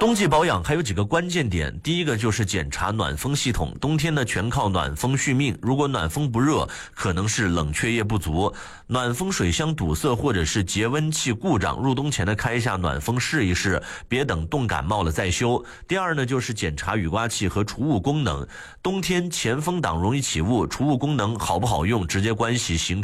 冬季保养还有几个关键点，第一个就是检查暖风系统，冬天呢全靠暖风续命，如果暖风不热，可能是冷却液不足，暖风水箱堵塞或者是节温器故障，入冬前呢开一下暖风试一试，别等冻感冒了再修。第二呢就是检查雨刮器和除雾功能，冬天前风挡容易起雾，除雾功能好不好用直接关系形成